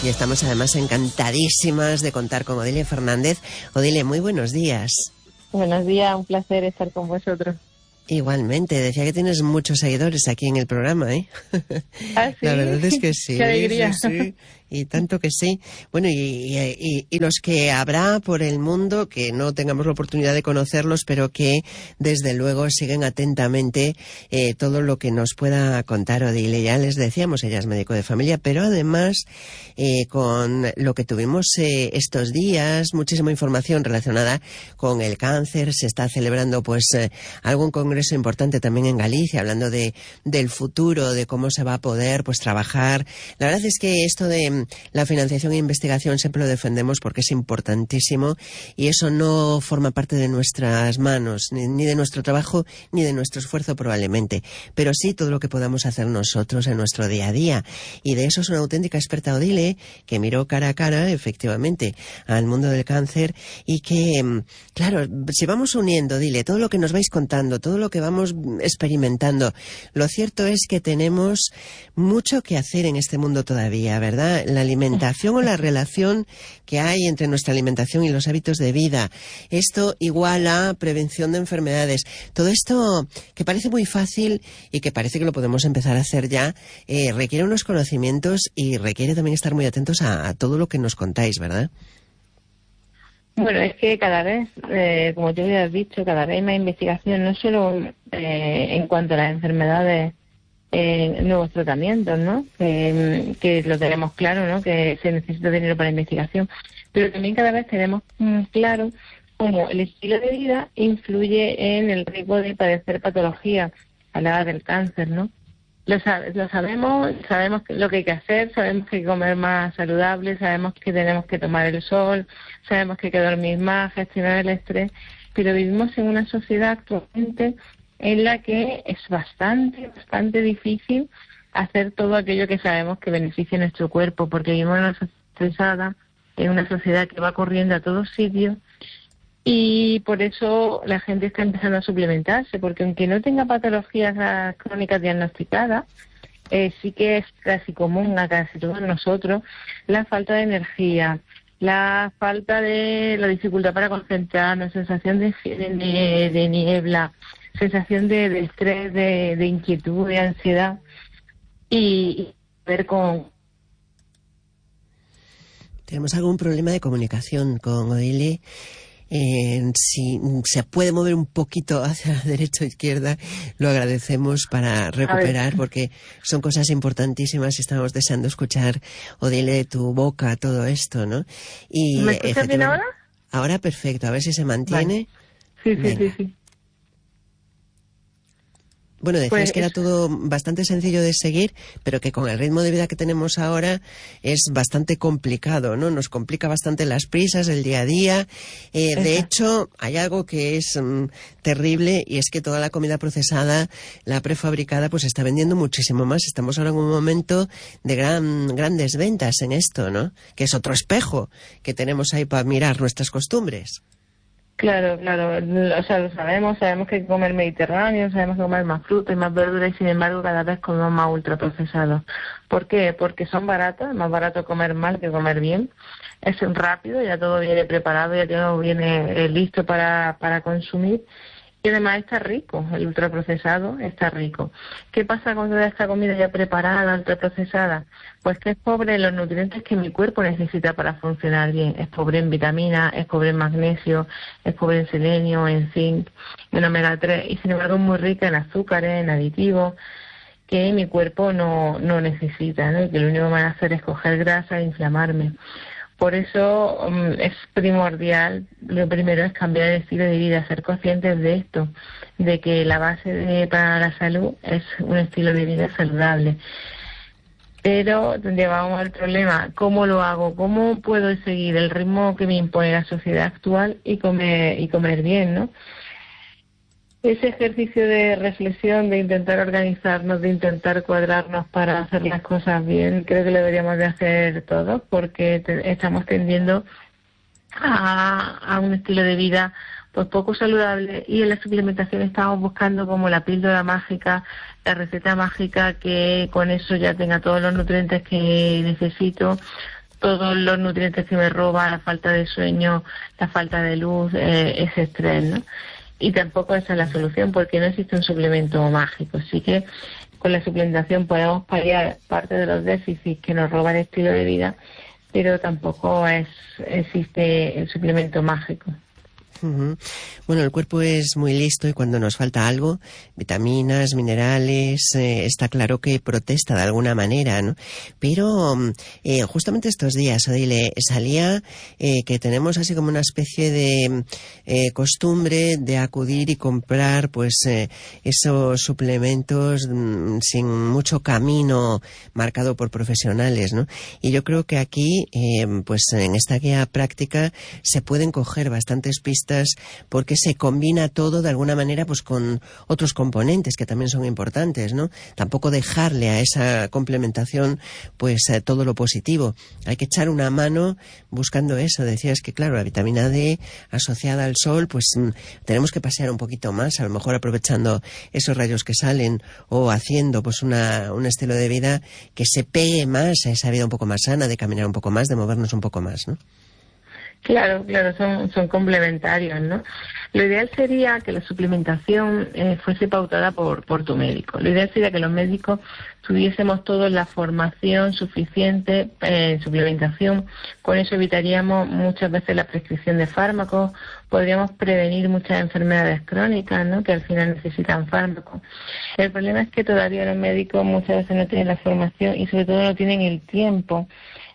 Y estamos además encantadísimas de contar con Odilia Fernández. Odilia, muy buenos días. Buenos días, un placer estar con vosotros. Igualmente, decía que tienes muchos seguidores aquí en el programa, ¿eh? ¿Ah, sí? La verdad es que sí. ¡Qué alegría! Sí. Y tanto que sí. Bueno, y los que habrá por el mundo, que no tengamos la oportunidad de conocerlos, pero que desde luego siguen atentamente todo lo que nos pueda contar Odilia. Ya les decíamos, ella es médico de familia, pero además con lo que tuvimos estos días, muchísima información relacionada con el cáncer. Se está celebrando pues algún congreso importante también en Galicia, hablando del futuro, de cómo se va a poder pues trabajar. La verdad es que esto de la financiación e investigación siempre lo defendemos porque es importantísimo y eso no forma parte de nuestras manos, ni de nuestro trabajo, ni de nuestro esfuerzo probablemente, pero sí todo lo que podamos hacer nosotros en nuestro día a día. Y de eso es una auténtica experta Odile, que miró cara a cara, efectivamente, al mundo del cáncer y que, claro, si vamos uniendo, Odile, todo lo que nos vais contando, todo lo que vamos experimentando, lo cierto es que tenemos mucho que hacer en este mundo todavía, ¿verdad? La alimentación o la relación que hay entre nuestra alimentación y los hábitos de vida. Esto igual a prevención de enfermedades. Todo esto que parece muy fácil y que parece que lo podemos empezar a hacer ya, requiere unos conocimientos y requiere también estar muy atentos a todo lo que nos contáis, ¿verdad? Bueno, es que cada vez, como tú ya has dicho, cada vez hay más investigación, no solo en cuanto a las enfermedades, nuevos tratamientos, ¿no? Que lo tenemos claro, ¿no? Que se necesita dinero para investigación, pero también cada vez tenemos claro cómo el estilo de vida influye en el riesgo de padecer patologías a la edad del cáncer, ¿no? Lo sabemos lo que hay que hacer, sabemos que hay que comer más saludable, sabemos que tenemos que tomar el sol, sabemos que hay que dormir más, gestionar el estrés, pero vivimos en una sociedad actualmente en la que es bastante difícil hacer todo aquello que sabemos que beneficia nuestro cuerpo, porque vivimos en una sociedad estresada, en una sociedad que va corriendo a todos sitios, y por eso la gente está empezando a suplementarse, porque aunque no tenga patologías crónicas diagnosticadas, sí que es casi común a casi todos nosotros la falta de energía, la falta de la dificultad para concentrarnos, sensación de niebla, sensación de estrés, de inquietud, de ansiedad y ver con... Tenemos algún problema de comunicación con Odile. Si se puede mover un poquito hacia la derecha o izquierda, lo agradecemos para recuperar, porque son cosas importantísimas y estamos deseando escuchar, Odile, de tu boca todo esto, ¿no? Y ¿me escuchas bien ahora? Ahora perfecto, a ver si se mantiene. Vale. Sí. Bueno, decías que era todo bastante sencillo de seguir, pero que con el ritmo de vida que tenemos ahora es bastante complicado, ¿no? Nos complica bastante las prisas, el día a día. De hecho, hay algo que es terrible, y es que toda la comida procesada, la prefabricada, pues está vendiendo muchísimo más. Estamos ahora en un momento de grandes ventas en esto, ¿no? Que es otro espejo que tenemos ahí para mirar nuestras costumbres. Claro, o sea, lo sabemos que hay que comer mediterráneo, sabemos que comer más fruta y más verdura, y sin embargo cada vez comemos más ultraprocesados. ¿Por qué? Porque son baratos, es más barato comer mal que comer bien, es rápido, ya todo viene preparado, ya todo viene listo para consumir, y además está rico, el ultraprocesado está rico. ¿Qué pasa con toda esta comida ya preparada, ultraprocesada? Pues que es pobre en los nutrientes que mi cuerpo necesita para funcionar bien. Es pobre en vitaminas, es pobre en magnesio, es pobre en selenio, en zinc, en omega 3, y sin embargo es muy rica en azúcares, en aditivos, que mi cuerpo no necesita, ¿no? Y que lo único que van a hacer es coger grasa e inflamarme. Por eso es primordial, lo primero es cambiar el estilo de vida, ser conscientes de esto, de que la base para la salud es un estilo de vida saludable. Pero llevamos al problema, ¿cómo lo hago? ¿Cómo puedo seguir el ritmo que me impone la sociedad actual y comer bien, ¿no? Ese ejercicio de reflexión, de intentar organizarnos, de intentar cuadrarnos para hacer las cosas bien, creo que lo deberíamos de hacer todos, porque estamos tendiendo a un estilo de vida pues poco saludable, y en la suplementación estamos buscando como la píldora mágica, la receta mágica, que con eso ya tenga todos los nutrientes que necesito, todos los nutrientes que me roba, la falta de sueño, la falta de luz, ese estrés, ¿no? Y tampoco esa es la solución, porque no existe un suplemento mágico. Así que con la suplementación podemos paliar parte de los déficits que nos roba el estilo de vida, pero tampoco existe el suplemento mágico. Bueno, el cuerpo es muy listo y cuando nos falta algo, vitaminas, minerales, está claro que protesta de alguna manera, ¿no? Pero justamente estos días, Odile, salía que tenemos así como una especie de costumbre de acudir y comprar pues esos suplementos sin mucho camino marcado por profesionales, ¿no? Y yo creo que aquí, pues en esta guía práctica se pueden coger bastantes pistas porque se combina todo de alguna manera pues con otros componentes que también son importantes, ¿no? Tampoco dejarle a esa complementación pues todo lo positivo. Hay que echar una mano buscando eso. Decías que claro, la vitamina D asociada al sol, pues tenemos que pasear un poquito más, a lo mejor aprovechando esos rayos que salen o haciendo pues un estilo de vida que se pegue más a esa vida un poco más sana, de caminar un poco más, de movernos un poco más, ¿no? Claro, son complementarios, ¿no? Lo ideal sería que la suplementación fuese pautada por tu médico. Lo ideal sería que los médicos tuviésemos todos la formación suficiente en suplementación. Con eso evitaríamos muchas veces la prescripción de fármacos, podríamos prevenir muchas enfermedades crónicas, ¿no?, que al final necesitan fármacos. El problema es que todavía los médicos muchas veces no tienen la formación y sobre todo no tienen el tiempo.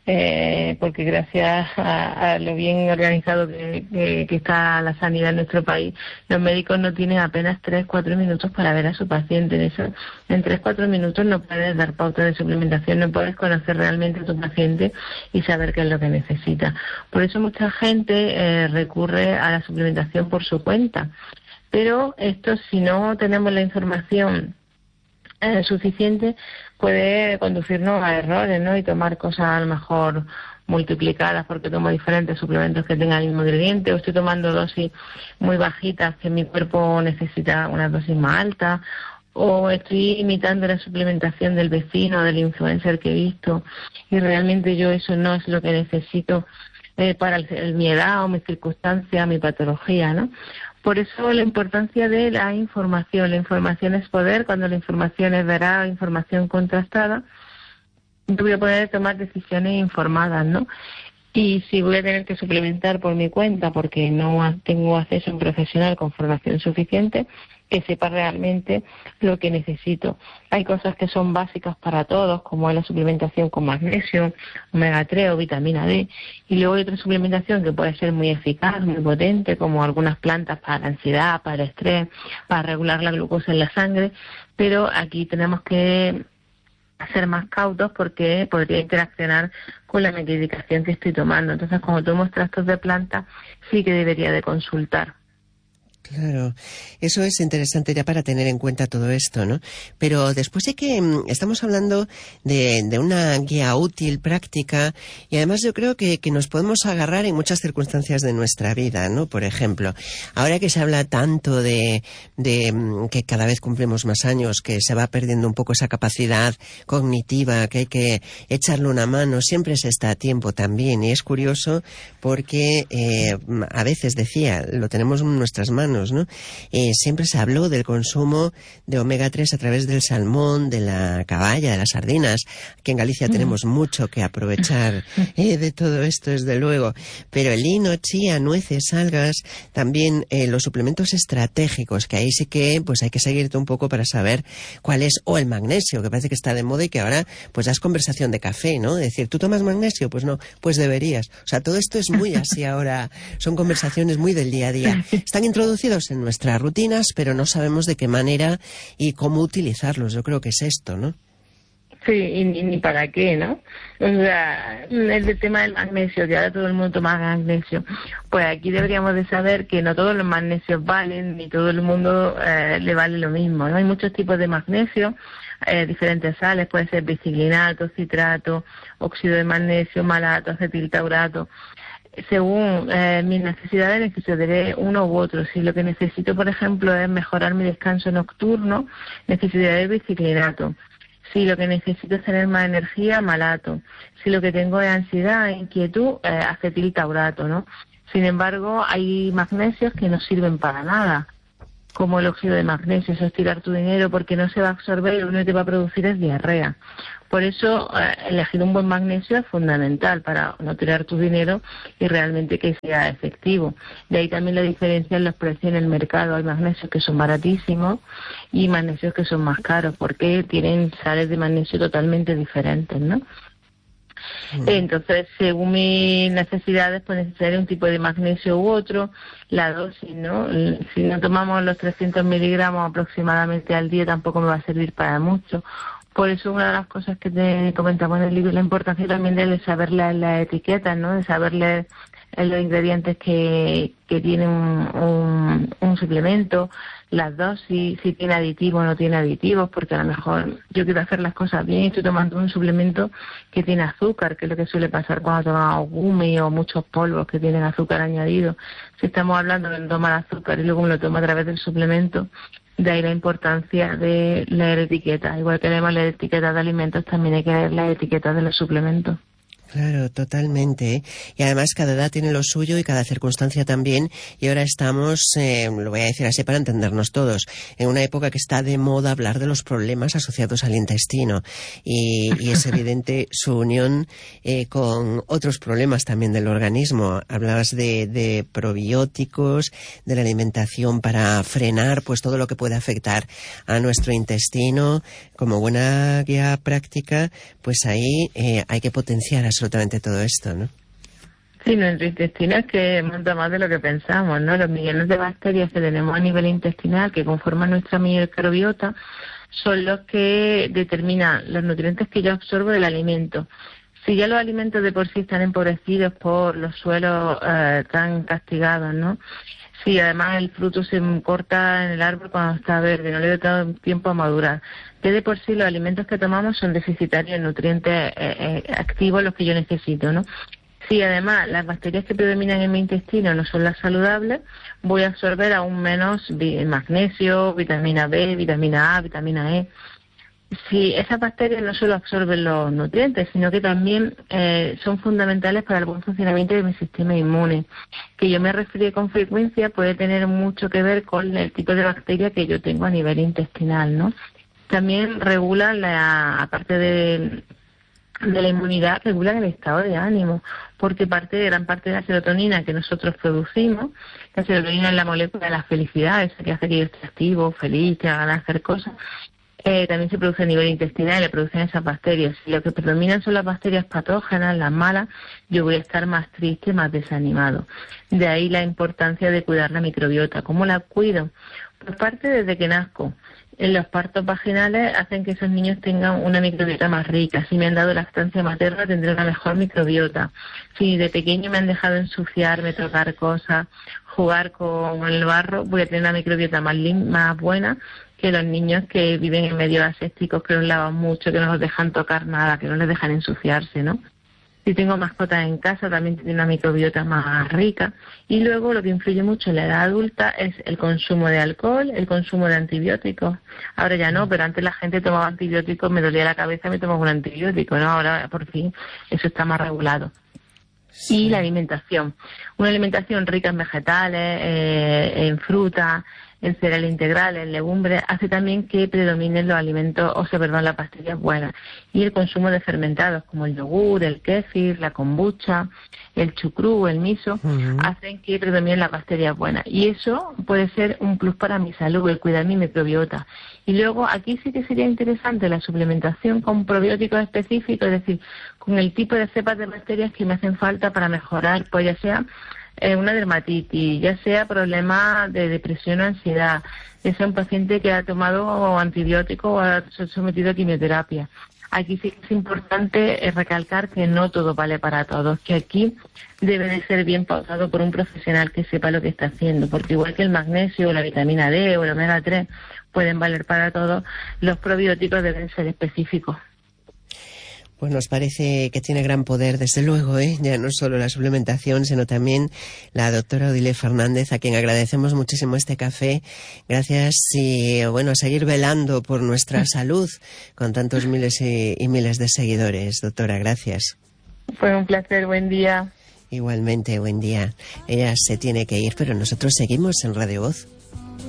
Porque gracias a lo bien organizado que está la sanidad en nuestro país, los médicos no tienen apenas 3-4 minutos para ver a su paciente. En 3-4 minutos no puedes dar pauta de suplementación, no puedes conocer realmente a tu paciente y saber qué es lo que necesita. Por eso mucha gente recurre a la suplementación por su cuenta. Pero esto, si no tenemos la información suficiente, puede conducirnos a errores, ¿no? Y tomar cosas a lo mejor multiplicadas porque tomo diferentes suplementos que tengan el mismo ingrediente, o estoy tomando dosis muy bajitas que mi cuerpo necesita una dosis más alta, o estoy imitando la suplementación del vecino, del influencer que he visto, y realmente yo eso no es lo que necesito para mi edad o mis circunstancias, mi patología, ¿no? Por eso la importancia de la información. La información es poder. Cuando la información es veraz, información contrastada, yo voy a poder tomar decisiones informadas, ¿no? Y si voy a tener que suplementar por mi cuenta porque no tengo acceso a un profesional con formación suficiente, que sepa realmente lo que necesito. Hay cosas que son básicas para todos, como es la suplementación con magnesio, omega 3 o vitamina D, y luego hay otra suplementación que puede ser muy eficaz, muy potente, como algunas plantas para la ansiedad, para el estrés, para regular la glucosa en la sangre, pero aquí tenemos que ser más cautos porque podría interaccionar con la medicación que estoy tomando. Entonces, cuando tomo extractos de planta, sí que debería de consultar. Claro, eso es interesante ya para tener en cuenta todo esto, ¿no? Pero después de que estamos hablando de una guía útil, práctica, y además yo creo que nos podemos agarrar en muchas circunstancias de nuestra vida, ¿no? Por ejemplo, ahora que se habla tanto de que cada vez cumplimos más años, que se va perdiendo un poco esa capacidad cognitiva, que hay que echarle una mano, siempre se está a tiempo también, y es curioso porque a veces decía, lo tenemos en nuestras manos, ¿no? Siempre se habló del consumo de omega 3 a través del salmón, de la caballa, de las sardinas. Aquí en Galicia tenemos mucho que aprovechar de todo esto, desde luego. Pero el lino, chía, nueces, algas, también los suplementos estratégicos, que ahí sí que pues hay que seguirte un poco para saber cuál es, o el magnesio, que parece que está de moda y que ahora pues ya es conversación de café, ¿no? Decir, ¿tú tomas magnesio? Pues no, pues deberías. O sea, todo esto es muy así ahora, son conversaciones muy del día a día. Están introducidos en nuestras rutinas, pero no sabemos de qué manera y cómo utilizarlos. Yo creo que es esto, ¿no? Sí, y ni para qué, ¿no? O sea, el tema del magnesio, que ahora todo el mundo toma magnesio, pues aquí deberíamos de saber que no todos los magnesios valen, ni todo el mundo le vale lo mismo, ¿no? Hay muchos tipos de magnesio, diferentes sales, puede ser biciclinato, citrato, óxido de magnesio, malato, acetiltaurato. Según mis necesidades necesitaré uno u otro. Si lo que necesito, por ejemplo, es mejorar mi descanso nocturno, necesitaré biciclinato. Si lo que necesito es tener más energía, malato. Si lo que tengo es ansiedad, inquietud, acetiltaurato, ¿no? Sin embargo, hay magnesios que no sirven para nada, como el óxido de magnesio. Eso es tirar tu dinero porque no se va a absorber y lo único que te va a producir es diarrea. Por eso, elegir un buen magnesio es fundamental para no tirar tu dinero y realmente que sea efectivo. De ahí también la diferencia en los precios en el mercado. Hay magnesios que son baratísimos y magnesios que son más caros porque tienen sales de magnesio totalmente diferentes, ¿no? Entonces, según mis necesidades, pues necesitaré un tipo de magnesio u otro, la dosis, ¿no? Si no tomamos los 300 miligramos aproximadamente al día, tampoco me va a servir para mucho. Por eso una de las cosas que te comentamos en el libro, la importancia también de saber leer las etiquetas, ¿no? De saber leer los ingredientes que tiene un suplemento, las dosis, si tiene aditivos o no tiene aditivos, porque a lo mejor yo quiero hacer las cosas bien y estoy tomando un suplemento que tiene azúcar, que es lo que suele pasar cuando tomamos gumi o muchos polvos que tienen azúcar añadido. Si estamos hablando de tomar azúcar y luego me lo tomo a través del suplemento, de ahí la importancia de leer etiquetas. Igual que debemos leer etiquetas de alimentos, también hay que leer las etiquetas de los suplementos. Claro, totalmente, ¿eh? Y además cada edad tiene lo suyo y cada circunstancia también. Y ahora estamos, lo voy a decir así para entendernos todos, en una época que está de moda hablar de los problemas asociados al intestino. Y es evidente su unión con otros problemas también del organismo. Hablabas de probióticos, de la alimentación para frenar pues todo lo que puede afectar a nuestro intestino. Como buena guía práctica, pues ahí hay que potenciar absolutamente todo esto, ¿no? Sí, nuestro intestino es que monta más de lo que pensamos, ¿no? Los millones de bacterias que tenemos a nivel intestinal que conforman nuestra microbiota son los que determinan los nutrientes que yo absorbo del alimento. Si ya los alimentos de por sí están empobrecidos por los suelos tan castigados, ¿no? Si además el fruto se corta en el árbol cuando está verde, no le da tiempo a madurar. Que de por sí los alimentos que tomamos son deficitarios en nutrientes activos, los que yo necesito, ¿no? Si además las bacterias que predominan en mi intestino no son las saludables, voy a absorber aún menos magnesio, vitamina B, vitamina A, vitamina E. Si esas bacterias no solo absorben los nutrientes, sino que también son fundamentales para el buen funcionamiento de mi sistema inmune. Que yo me resfríe con frecuencia puede tener mucho que ver con el tipo de bacteria que yo tengo a nivel intestinal, ¿no? También regulan, aparte de la inmunidad, regulan el estado de ánimo, porque gran parte de la serotonina que nosotros producimos, la serotonina es la molécula de la felicidad, esa que hace que yo esté activo, feliz, tenga ganas de hacer cosas, también se produce a nivel intestinal y le producen esas bacterias. Si lo que predominan son las bacterias patógenas, las malas, yo voy a estar más triste, más desanimado. De ahí la importancia de cuidar la microbiota. ¿Cómo la cuido? Pues parte desde que nazco. En los partos vaginales hacen que esos niños tengan una microbiota más rica. Si me han dado lactancia materna, tendré una mejor microbiota. Si de pequeño me han dejado ensuciarme, tocar cosas, jugar con el barro, voy a tener una microbiota más buena que los niños que viven en medios asépticos, que los lavan mucho, que no los dejan tocar nada, que no les dejan ensuciarse, ¿no? Si tengo mascotas en casa, también tiene una microbiota más rica. Y luego lo que influye mucho en la edad adulta es el consumo de alcohol, el consumo de antibióticos. Ahora ya no, pero antes la gente tomaba antibióticos, me dolía la cabeza, me tomaba un antibiótico, ¿no? Ahora por fin eso está más regulado. Sí. Y la alimentación. Una alimentación rica en vegetales, en fruta, en cereal integral, en legumbres, hace también que predominen los alimentos, las bacterias buenas. Y el consumo de fermentados como el yogur, el kéfir, la kombucha, el chucrú, el miso, hacen que predominen las bacterias buenas. Y eso puede ser un plus para mi salud, el cuidar mi microbiota. Y luego aquí sí que sería interesante la suplementación con probióticos específicos, es decir, con el tipo de cepas de bacterias que me hacen falta para mejorar, pues ya sea una dermatitis, ya sea problemas de depresión o ansiedad, ya sea un paciente que ha tomado antibióticos o ha sometido a quimioterapia. Aquí sí que es importante recalcar que no todo vale para todos, que aquí debe de ser bien pautado por un profesional que sepa lo que está haciendo, porque igual que el magnesio o la vitamina D o el omega 3 pueden valer para todos, los probióticos deben ser específicos. Pues nos parece que tiene gran poder, desde luego, ya no solo la suplementación, sino también la doctora Odile Fernández, a quien agradecemos muchísimo este café. Gracias y, bueno, a seguir velando por nuestra salud con tantos miles y miles de seguidores. Doctora, gracias. Fue un placer, buen día. Igualmente, buen día. Ella se tiene que ir, pero nosotros seguimos en Radio Voz.